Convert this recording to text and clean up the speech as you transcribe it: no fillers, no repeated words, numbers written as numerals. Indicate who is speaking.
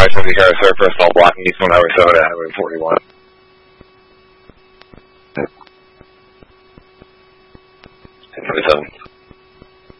Speaker 1: I-70 car surface, all blocking Eastbound Highway 7 at Highway 41. 47.